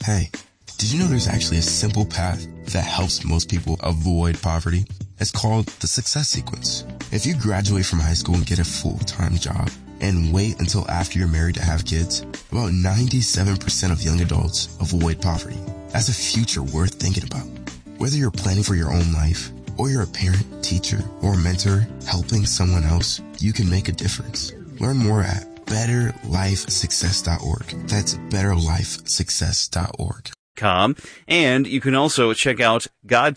Hey, did you know there's actually a simple path that helps most people avoid poverty? It's called the Success Sequence. If you graduate from high school and get a full-time job and wait until after you're married to have kids, about 97% of young adults avoid poverty. That's a future worth thinking about. Whether you're planning for your own life, or you're a parent, teacher, or mentor helping someone else, you can make a difference. Learn more at betterlifesuccess.org. That's betterlifesuccess.org. And you can also check out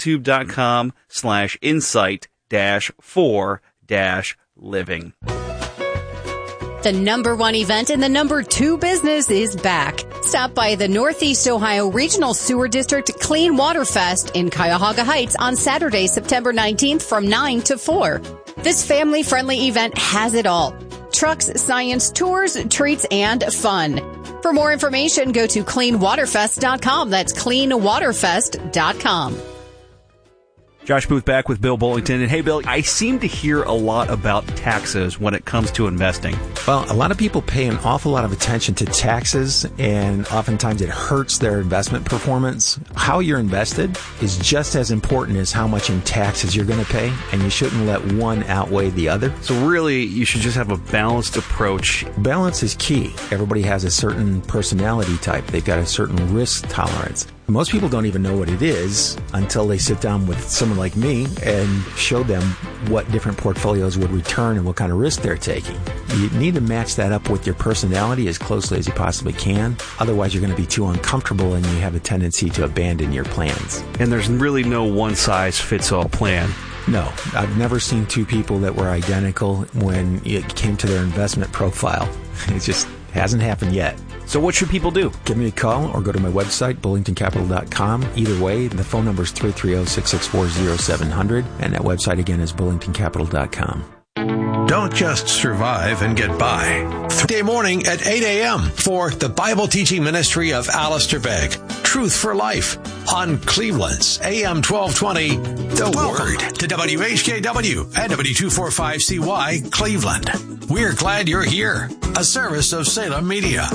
godtube.com/insight-4-living. The number one event in the number two business is back. Stop by the Northeast Ohio Regional Sewer District Clean Water Fest in Cuyahoga Heights on Saturday, September 19th from 9 to 4. This family-friendly event has it all. Trucks, science, tours, treats, and fun. For more information, go to cleanwaterfest.com. That's cleanwaterfest.com. Josh Booth back with Bill Bullington. And hey, Bill, I seem to hear a lot about taxes when it comes to investing. Well, a lot of people pay an awful lot of attention to taxes, and oftentimes it hurts their investment performance. How you're invested is just as important as how much in taxes you're going to pay, and you shouldn't let one outweigh the other. So really, you should just have a balanced approach. Balance is key. Everybody has a certain personality type. They've got a certain risk tolerance. Most people don't even know what it is until they sit down with someone like me and show them what different portfolios would return and what kind of risk they're taking. You need to match that up with your personality as closely as you possibly can. Otherwise, you're going to be too uncomfortable and you have a tendency to abandon your plans. And there's really no one-size-fits-all plan. No, I've never seen two people that were identical when it came to their investment profile. It just hasn't happened yet. So what should people do? Give me a call or go to my website, bullingtoncapital.com. Either way, the phone number is 330-664-0700, and that website again is bullingtoncapital.com. Don't just survive and get by. Thursday morning at 8 a.m. for the Bible teaching ministry of Alistair Begg. Truth for Life on Cleveland's AM 1220, The Word. To WHKW and W245CY, Cleveland. We're glad you're here. A service of Salem Media.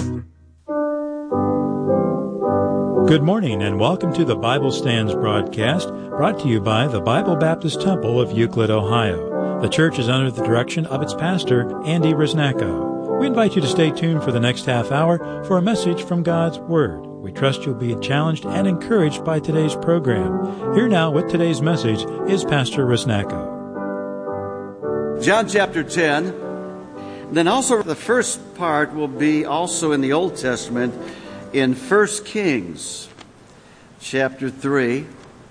Good morning and welcome to the Bible Stands broadcast, brought to you by the Bible Baptist Temple of Euclid, Ohio. The church is under the direction of its pastor, Andy Risnacko. We invite you to stay tuned for the next half hour for a message from God's Word. We trust you'll be challenged and encouraged by today's program. Here now with today's message is Pastor Risnacko. John chapter 10. Then also the first part will be also in the Old Testament in 1 Kings chapter 3.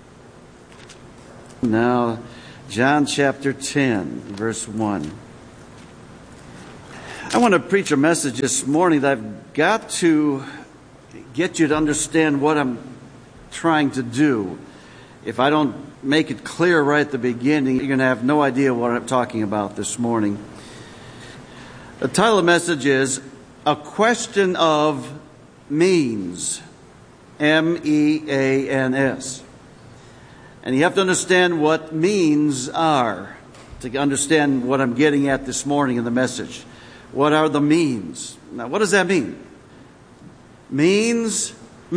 Now, John chapter 10, verse 1. I want to preach a message this morning that I've got to get you to understand what I'm trying to do. If I don't make it clear right at the beginning, you're going to have no idea what I'm talking about this morning. The title of the message is A Question of Means. M-E-A-N-S. And you have to understand what means are to understand what I'm getting at this morning in the message. What are the means? Now, what does that mean? Means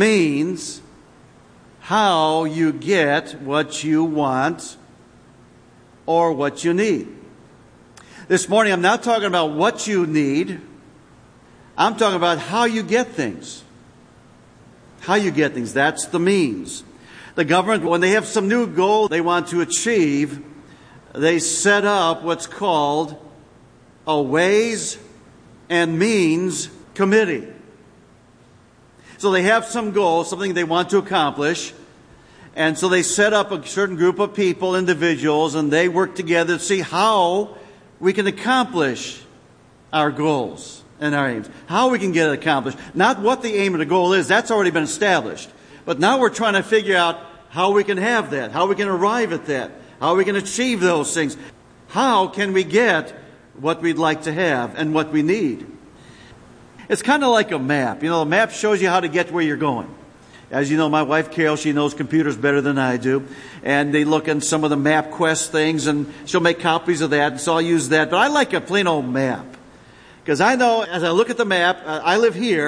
how you get what you want or what you need. This morning, I'm not talking about what you need. I'm talking about how you get things. How you get things. That's the means. The government, when they have some new goal they want to achieve, they set up what's called a Ways and Means Committee. So they have some goal, something they want to accomplish, and so they set up a certain group of people, individuals, and they work together to see how we can accomplish our goals and our aims. How we can get it accomplished. Not what the aim of the goal is. That's already been established. But now we're trying to figure out how we can have that. How we can arrive at that. How we can achieve those things. How can we get what we'd like to have and what we need? It's kind of like a map. You know, a map shows you how to get where you're going. As you know, my wife Carol, she knows computers better than I do. And they look at some of the MapQuest things, and she'll make copies of that, and so I'll use that. But I like a plain old map. Because I know, as I look at the map, I live here,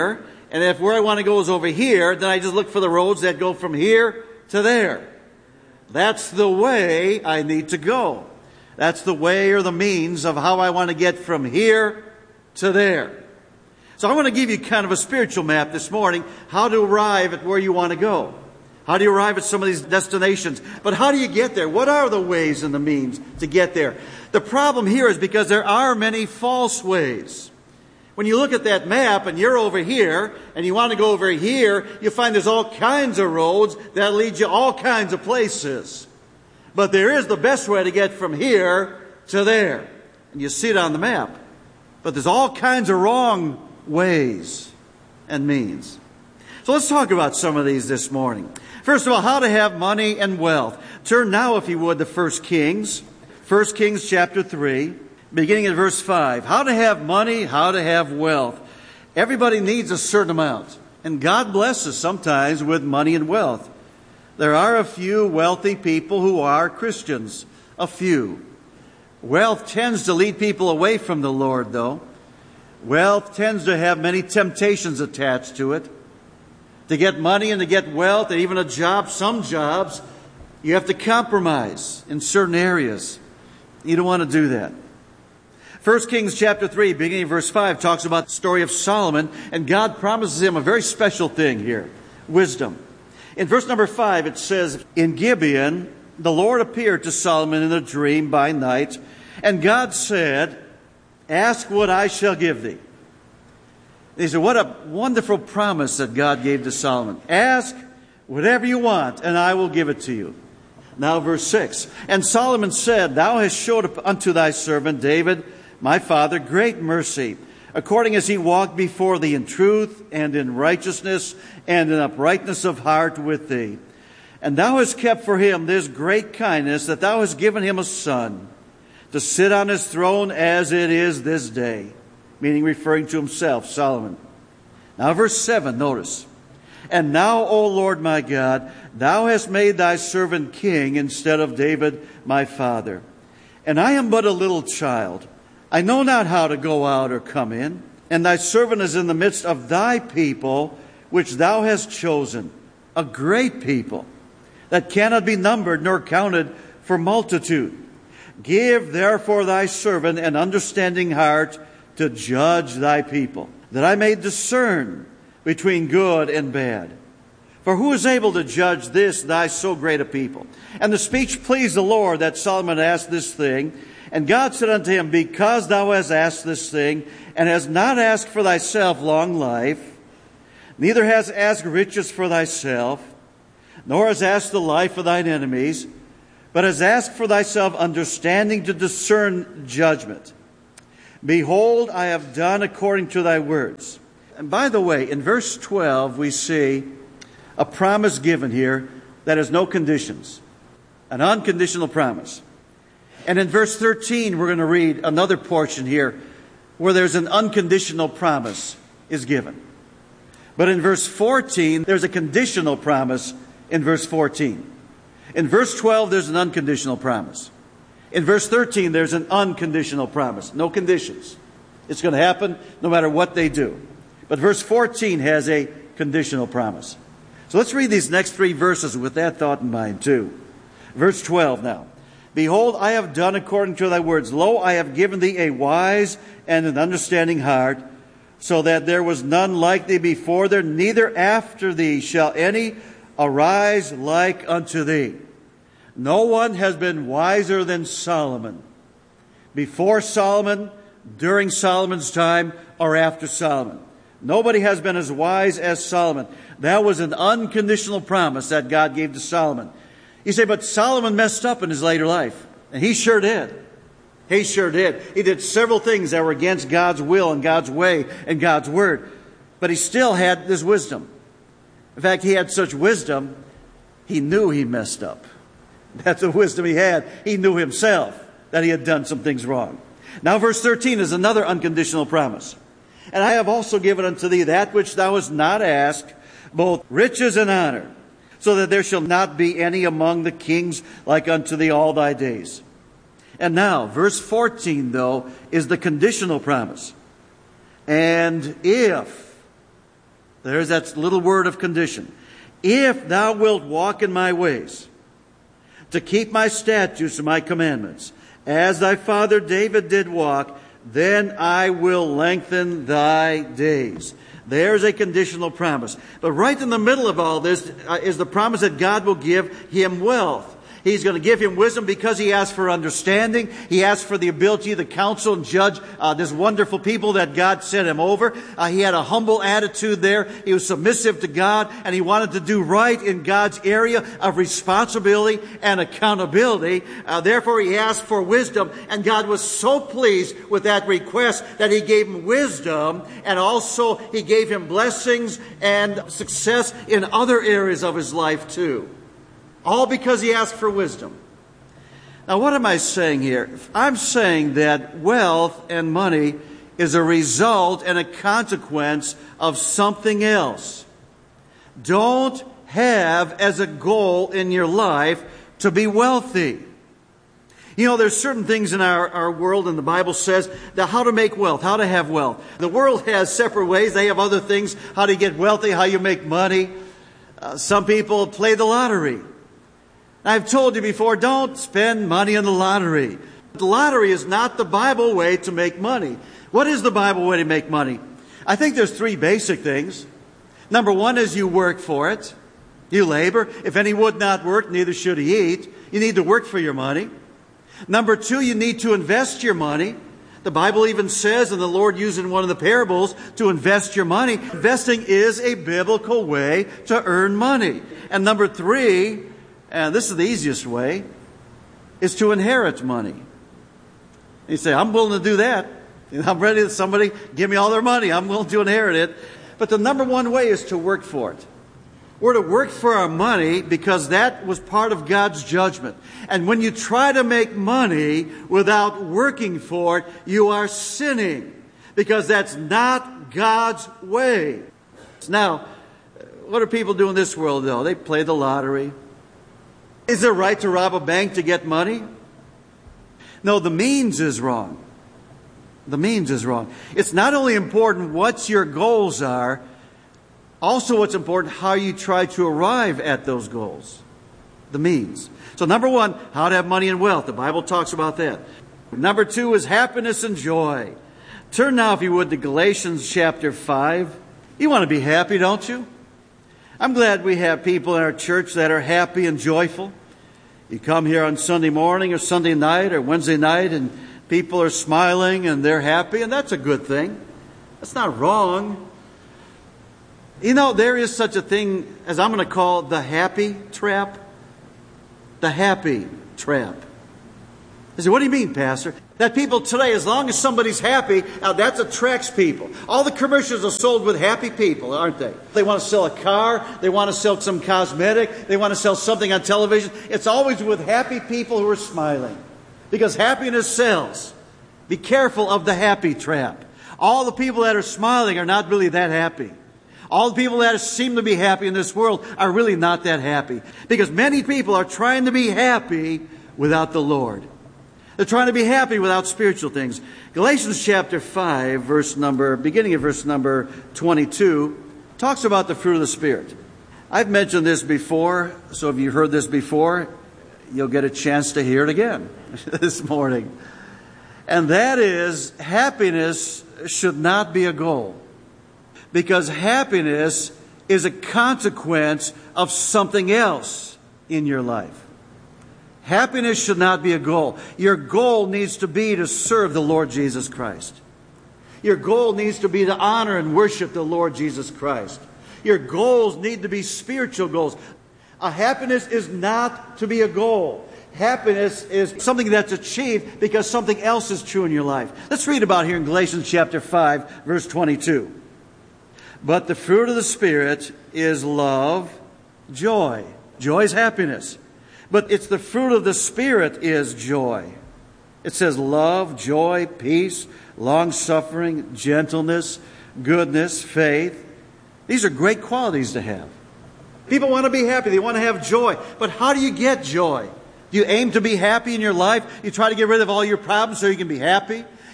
And if where I want to go is over here, then I just look for the roads that go from here to there. That's the way I need to go. That's the way or the means of how I want to get from here to there. So I want to give you kind of a spiritual map this morning, how to arrive at where you want to go. How do you arrive at some of these destinations? But how do you get there? What are the ways and the means to get there? The problem here is because there are many false ways. When you look at that map and you're over here and you want to go over here, you find there's all kinds of roads that lead you all kinds of places. But there is the best way to get from here to there. And you see it on the map. But there's all kinds of wrong ways and means. So let's talk about some of these this morning. First of all, how to have money and wealth. Turn now, if you would, to 1 Kings. 1 Kings chapter 3, beginning at verse 5. How to have money, how to have wealth. Everybody needs a certain amount. And God blesses sometimes with money and wealth. There are a few wealthy people who are Christians. A few. Wealth tends to lead people away from the Lord, though. Wealth tends to have many temptations attached to it. To get money and to get wealth and even a job, some jobs, you have to compromise in certain areas. You don't want to do that. 1 Kings chapter 3, beginning of verse 5, talks about the story of Solomon, and God promises him a very special thing here, wisdom. In verse number 5, it says, in Gibeon, the Lord appeared to Solomon in a dream by night, and God said, ask what I shall give thee. He said, what a wonderful promise that God gave to Solomon. Ask whatever you want, and I will give it to you. Now verse 6. And Solomon said, thou hast showed unto thy servant David, my father, great mercy, according as he walked before thee in truth and in righteousness and in uprightness of heart with thee. And thou hast kept for him this great kindness, that thou hast given him a son, to sit on his throne as it is this day. Meaning referring to himself, Solomon. Now verse 7, notice. And now, O Lord my God, thou hast made thy servant king instead of David my father. And I am but a little child. I know not how to go out or come in. And thy servant is in the midst of thy people, which thou hast chosen, a great people, that cannot be numbered nor counted for multitude. Give therefore thy servant an understanding heart to judge thy people, that I may discern between good and bad. For who is able to judge this, thy so great a people? And the speech pleased the Lord that Solomon asked this thing. And God said unto him, because thou hast asked this thing, and hast not asked for thyself long life, neither hast asked riches for thyself, nor hast asked the life of thine enemies, but hast asked for thyself understanding to discern judgment. Behold, I have done according to thy words. And by the way, in verse 12, we see a promise given here that has no conditions. An unconditional promise. And in verse 13, we're going to read another portion here where there's an unconditional promise is given. But in verse 14, there's a conditional promise in verse 14. In verse 12, there's an unconditional promise. In verse 13, there's an unconditional promise. No conditions. It's going to happen no matter what they do. But verse 14 has a conditional promise. So let's read these next three verses with that thought in mind too. Verse 12 now. Behold, I have done according to thy words. Lo, I have given thee a wise and an understanding heart, so that there was none like thee before there, neither after thee shall any arise like unto thee. No one has been wiser than Solomon. Before Solomon, during Solomon's time, or after Solomon. Nobody has been as wise as Solomon. That was an unconditional promise that God gave to Solomon. You say, but Solomon messed up in his later life. And he sure did. He sure did. He did several things that were against God's will and God's way and God's word. But he still had this wisdom. In fact, he had such wisdom, he knew he messed up. That's the wisdom he had. He knew himself that he had done some things wrong. Now verse 13 is another unconditional promise. And I have also given unto thee that which thou hast not asked, both riches and honor, so that there shall not be any among the kings like unto thee all thy days. And now, verse 14, though, is the conditional promise. And if There's that little word of condition. If thou wilt walk in my ways, to keep my statutes and my commandments, as thy father David did walk, then I will lengthen thy days. There's a conditional promise. But right in the middle of all this is the promise that God will give him wealth. He's going to give him wisdom because he asked for understanding. He asked for the ability to counsel and judge this wonderful people that God sent him over. He had a humble attitude there. He was submissive to God, and he wanted to do right in God's area of responsibility and accountability. Therefore, he asked for wisdom, and God was so pleased with that request that he gave him wisdom, and also he gave him blessings and success in other areas of his life too. All because he asked for wisdom. Now, what am I saying here? I'm saying that wealth and money is a result and a consequence of something else. Don't have as a goal in your life to be wealthy. You know, there's certain things in our world, and the Bible says that how to make wealth, how to have wealth. The world has separate ways. They have other things, how to get wealthy, how you make money. Some people play the lottery. I've told you before, don't spend money on the lottery. The lottery is not the Bible way to make money. What is the Bible way to make money? I think there's three basic things. Number one is you work for it. You labor. If any would not work, neither should he eat. You need to work for your money. Number two, you need to invest your money. The Bible even says, and the Lord used in one of the parables, to invest your money. Investing is a biblical way to earn money. And number three, and this is the easiest way, is to inherit money. You say, I'm willing to do that. I'm ready to somebody give me all their money. I'm willing to inherit it. But the number one way is to work for it. We're to work for our money because that was part of God's judgment. And when you try to make money without working for it, you are sinning. Because that's not God's way. Now, what do people do in this world, though? They play the lottery. Is it right to rob a bank to get money? No, the means is wrong. The means is wrong. It's not only important what your goals are, also what's important, how you try to arrive at those goals. The means. So number one, how to have money and wealth. The Bible talks about that. Number two is happiness and joy. Turn now, if you would, to Galatians chapter 5. You want to be happy, don't you? I'm glad we have people in our church that are happy and joyful. You come here on Sunday morning or Sunday night or Wednesday night and people are smiling and they're happy, and that's a good thing. That's not wrong. You know, there is such a thing as I'm going to call the happy trap. The happy trap. I say, what do you mean, Pastor? That people today, as long as somebody's happy, that attracts people. All the commercials are sold with happy people, aren't they? They want to sell a car. They want to sell some cosmetic. They want to sell something on television. It's always with happy people who are smiling. Because happiness sells. Be careful of the happy trap. All the people that are smiling are not really that happy. All the people that seem to be happy in this world are really not that happy. Because many people are trying to be happy without the Lord. They're trying to be happy without spiritual things. Galatians chapter 5, beginning of verse number 22, talks about the fruit of the Spirit. I've mentioned this before, so if you've heard this before, you'll get a chance to hear it again this morning. And that is, happiness should not be a goal. Because happiness is a consequence of something else in your life. Happiness should not be a goal. Your goal needs to be to serve the Lord Jesus Christ. Your goal needs to be to honor and worship the Lord Jesus Christ. Your goals need to be spiritual goals. Happiness is not to be a goal. Happiness is something that's achieved because something else is true in your life. Let's read about here in Galatians chapter 5, verse 22. But the fruit of the Spirit is love, joy. Joy is happiness. But it's the fruit of the Spirit is joy. It says love, joy, peace, long-suffering, gentleness, goodness, faith. These are great qualities to have. People want to be happy. They want to have joy. But how do you get joy? Do you aim to be happy in your life? You try to get rid of all your problems so you can be happy?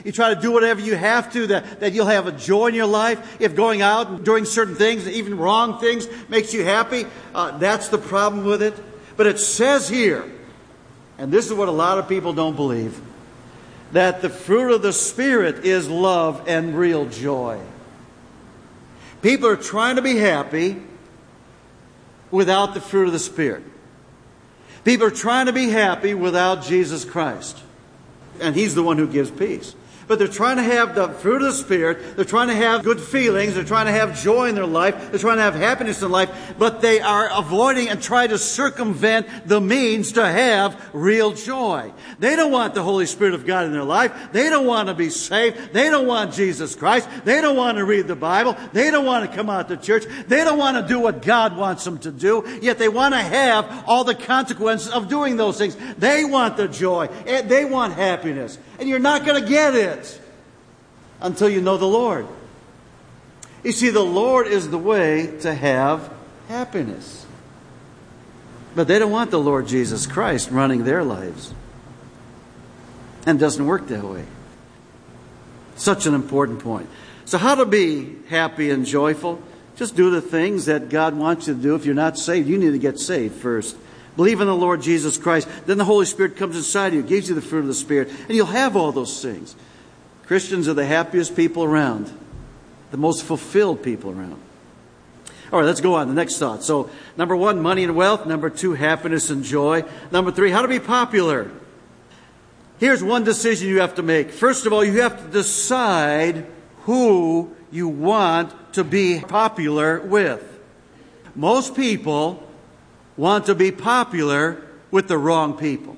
You try to do whatever you have to that you'll have a joy in your life. If going out and doing certain things, even wrong things, makes you happy, that's the problem with it. But it says here, and this is what a lot of people don't believe, that the fruit of the Spirit is love and real joy. People are trying to be happy without the fruit of the Spirit. People are trying to be happy without Jesus Christ. And He's the one who gives peace. But they're trying to have the fruit of the Spirit. They're trying to have good feelings. They're trying to have joy in their life. They're trying to have happiness in life. But they are avoiding and trying to circumvent the means to have real joy. They don't want the Holy Spirit of God in their life. They don't want to be saved. They don't want Jesus Christ. They don't want to read the Bible. They don't want to come out to church. They don't want to do what God wants them to do. Yet they want to have all the consequences of doing those things. They want the joy. They want happiness. And you're not going to get it until you know the Lord. You see, the Lord is the way to have happiness. But they don't want the Lord Jesus Christ running their lives. And it doesn't work that way. Such an important point. So how to be happy and joyful? Just do the things that God wants you to do. If you're not saved, you need to get saved first. Believe in the Lord Jesus Christ. Then the Holy Spirit comes inside you, gives you the fruit of the Spirit, and you'll have all those things. Christians are the happiest people around, the most fulfilled people around. All right, let's go on. The next thought. So, number 1, money and wealth. Number 2, happiness and joy. Number 3, how to be popular. Here's one decision you have to make. First of all, you have to decide who you want to be popular with. Most people want to be popular with the wrong people.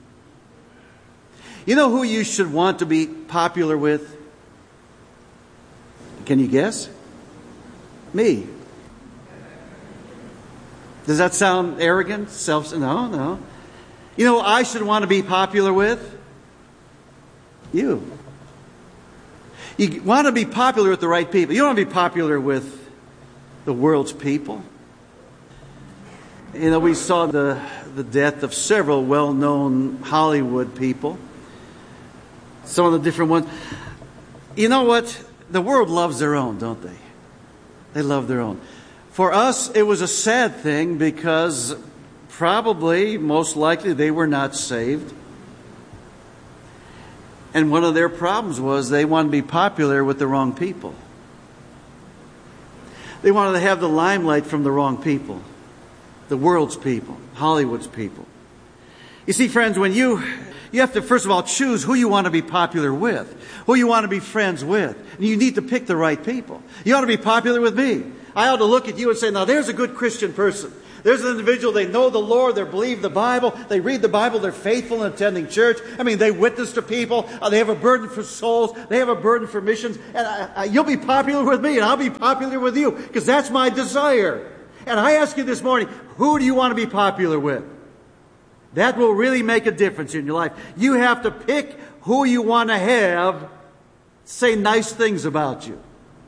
You know who you should want to be popular with? Can you guess? Me. Does that sound arrogant? No. You know who I should want to be popular with? You. You want to be popular with the right people. You don't want to be popular with the world's people. You know, we saw the death of several well-known Hollywood people. Some of the different ones. You know what? The world loves their own, don't they? They love their own. For us, it was a sad thing because probably, most likely, they were not saved. And one of their problems was they wanted to be popular with the wrong people. They wanted to have the limelight from the wrong people. The world's people, Hollywood's people. You see, friends, when you have to, first of all, choose who you want to be popular with, who you want to be friends with. And you need to pick the right people. You ought to be popular with me. I ought to look at you and say, now there's a good Christian person. There's an individual, they know the Lord, they believe the Bible, they read the Bible, they're faithful in attending church. I mean, they witness to people, they have a burden for souls, they have a burden for missions. And you'll be popular with me, and I'll be popular with you, because that's my desire. And I ask you this morning, who do you want to be popular with? That will really make a difference in your life. You have to pick who you want to have say nice things about you.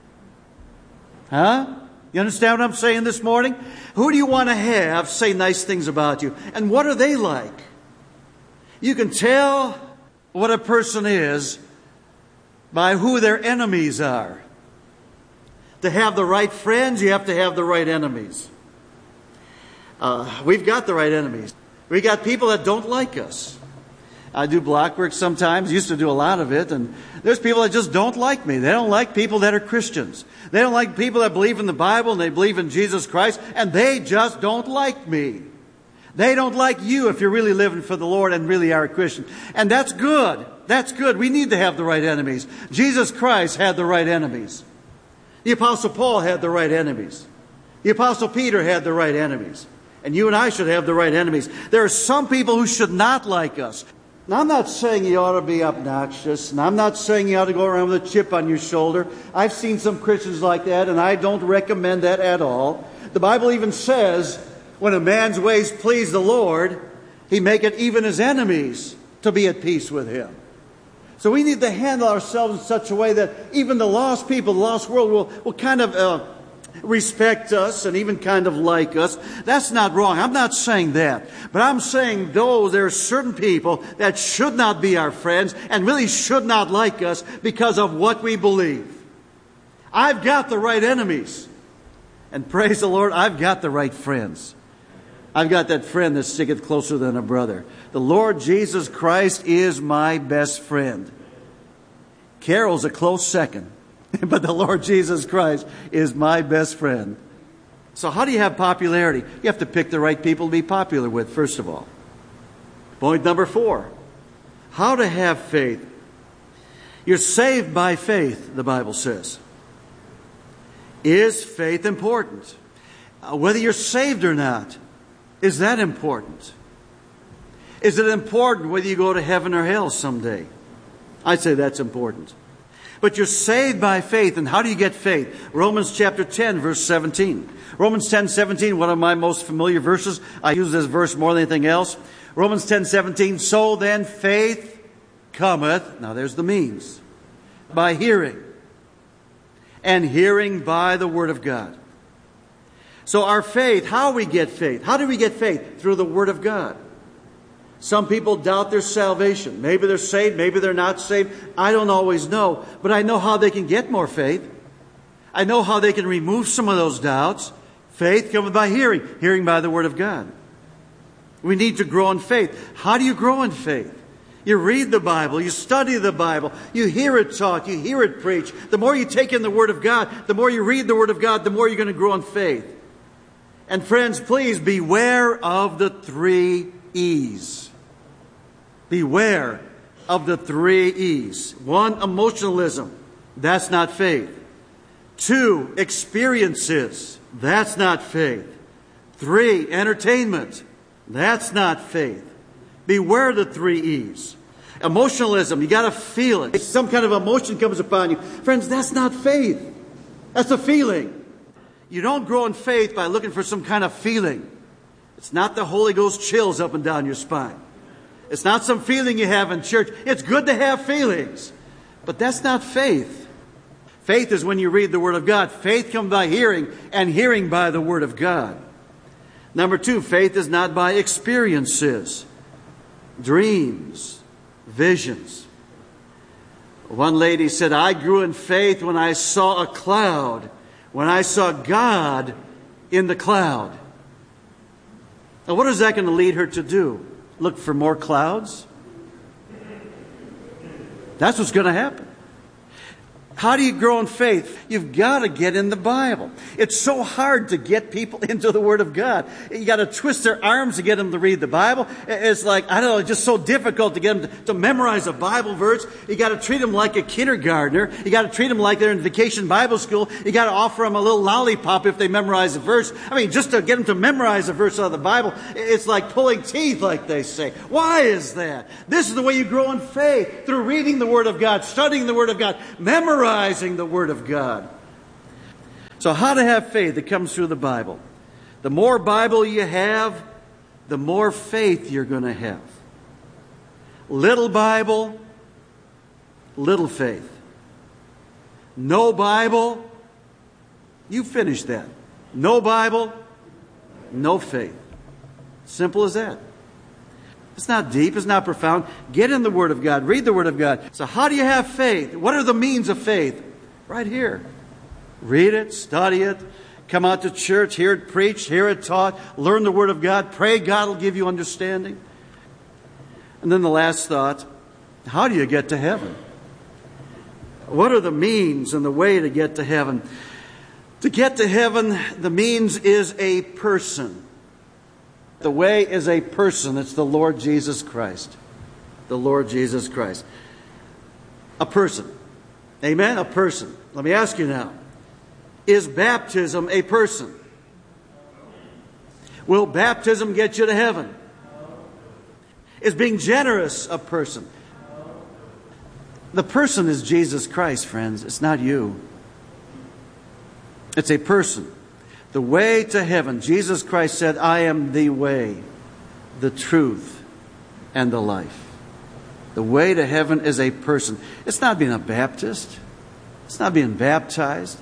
Huh? You understand what I'm saying this morning? Who do you want to have say nice things about you? And what are they like? You can tell what a person is by who their enemies are. To have the right friends, you have to have the right enemies. We've got the right enemies. We got people that don't like us. I do block work sometimes, used to do a lot of it, and there's people that just don't like me. They don't like people that are Christians. They don't like people that believe in the Bible and they believe in Jesus Christ, and they just don't like me. They don't like you if you're really living for the Lord and really are a Christian. And that's good. That's good. We need to have the right enemies. Jesus Christ had the right enemies. The Apostle Paul had the right enemies. The Apostle Peter had the right enemies. And you and I should have the right enemies. There are some people who should not like us. Now, I'm not saying you ought to be obnoxious, and I'm not saying you ought to go around with a chip on your shoulder. I've seen some Christians like that, and I don't recommend that at all. The Bible even says, when a man's ways please the Lord, he maketh even his enemies to be at peace with him. So we need to handle ourselves in such a way that even the lost people, the lost world will kind of respect us, and even kind of like us. That's not wrong. I'm not saying that. But I'm saying, though, there are certain people that should not be our friends and really should not like us because of what we believe. I've got the right enemies. And praise the Lord, I've got the right friends. I've got that friend that sticketh closer than a brother. The Lord Jesus Christ is my best friend. Carol's a close second. But the Lord Jesus Christ is my best friend. So how do you have popularity? You have to pick the right people to be popular with, first of all. Point number 4. How to have faith. You're saved by faith, the Bible says. Is faith important? Whether you're saved or not, is that important? Is it important whether you go to heaven or hell someday? I'd say that's important. But you're saved by faith. And how do you get faith? Romans chapter 10, verse 17. Romans 10:17, one of my most familiar verses. I use this verse more than anything else. Romans 10:17, so then faith cometh, now there's the means, by hearing, and hearing by the Word of God. So our faith, how we get faith? How do we get faith? Through the Word of God. Some people doubt their salvation. Maybe they're saved, maybe they're not saved. I don't always know, but I know how they can get more faith. I know how they can remove some of those doubts. Faith comes by hearing, hearing by the Word of God. We need to grow in faith. How do you grow in faith? You read the Bible, you study the Bible, you hear it taught, you hear it preached. The more you take in the Word of God, the more you read the Word of God, the more you're going to grow in faith. And friends, please beware of the 3 E's. Beware of the 3 E's. 1, emotionalism. That's not faith. 2, experiences. That's not faith. 3, entertainment. That's not faith. Beware the 3 E's. Emotionalism, you got to feel it. Some kind of emotion comes upon you. Friends, that's not faith. That's a feeling. You don't grow in faith by looking for some kind of feeling. It's not the Holy Ghost chills up and down your spine. It's not some feeling you have in church. It's good to have feelings. But that's not faith. Faith is when you read the Word of God. Faith comes by hearing, and hearing by the Word of God. Number 2, faith is not by experiences, dreams, visions. One lady said, I grew in faith when I saw a cloud, when I saw God in the cloud. Now, what is that going to lead her to do? Look for more clouds? That's what's going to happen. How do you grow in faith? You've got to get in the Bible. It's so hard to get people into the Word of God. You got to twist their arms to get them to read the Bible. It's like, I don't know, it's just so difficult to get them to memorize a Bible verse. You got to treat them like a kindergartner. You got to treat them like they're in vacation Bible school. You got to offer them a little lollipop if they memorize a verse. I mean, just to get them to memorize a verse out of the Bible, it's like pulling teeth, like they say. Why is that? This is the way you grow in faith, through reading the Word of God, studying the Word of God, memorizing the Word of God. So how to have faith? It comes through the Bible. The more Bible you have, the more faith you're going to have. Little Bible, little faith. No Bible, you finish that. No Bible, no faith. Simple as that. It's not deep. It's not profound. Get in the Word of God. Read the Word of God. So how do you have faith? What are the means of faith? Right here. Read it. Study it. Come out to church. Hear it preached. Hear it taught. Learn the Word of God. Pray God will give you understanding. And then the last thought. How do you get to heaven? What are the means and the way to get to heaven? To get to heaven, the means is a person. The way is a person. It's the Lord Jesus Christ. The Lord Jesus Christ. A person. Amen? A person. Let me ask you now. Is baptism a person? Will baptism get you to heaven? Is being generous a person? The person is Jesus Christ, friends. It's not you. It's a person. The way to heaven. Jesus Christ said, I am the way, the truth, and the life. The way to heaven is a person. It's not being a Baptist. It's not being baptized.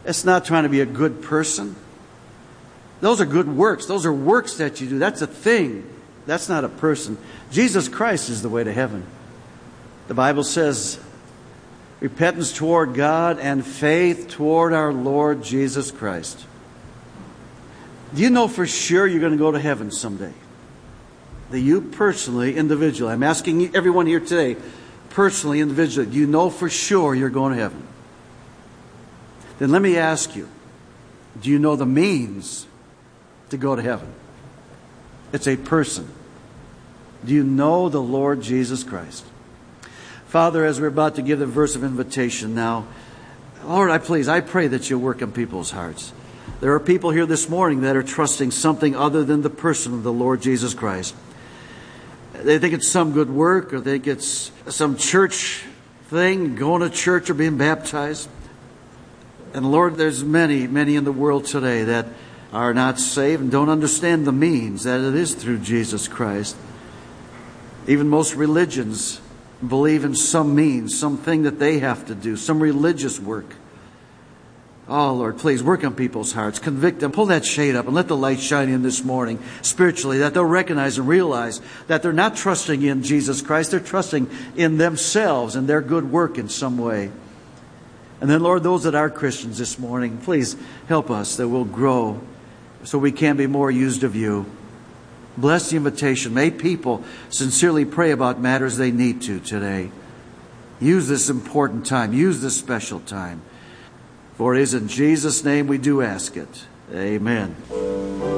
It's not trying to be a good person. Those are good works. Those are works that you do. That's a thing. That's not a person. Jesus Christ is the way to heaven. The Bible says repentance toward God and faith toward our Lord Jesus Christ. Do you know for sure you're going to go to heaven someday? That you personally, individually, I'm asking everyone here today, personally, individually, do you know for sure you're going to heaven? Then let me ask you, do you know the means to go to heaven? It's a person. Do you know the Lord Jesus Christ? Father, as we're about to give the verse of invitation now, Lord, I pray that you'll work on people's hearts. There are people here this morning that are trusting something other than the person of the Lord Jesus Christ. They think it's some good work, or they think it's some church thing, going to church or being baptized. And Lord, there's many in the world today that are not saved and don't understand the means that it is through Jesus Christ. Even most religions believe in some means, something that they have to do, some religious work. Oh, Lord, please work on people's hearts. Convict them. Pull that shade up and let the light shine in this morning spiritually, that they'll recognize and realize that they're not trusting in Jesus Christ. They're trusting in themselves and their good work in some way. And then, Lord, those that are Christians this morning, please help us that we'll grow so we can be more used of you. Bless the invitation. May people sincerely pray about matters they need to today. Use this important time. Use this special time. For it is in Jesus' name we do ask it. Amen.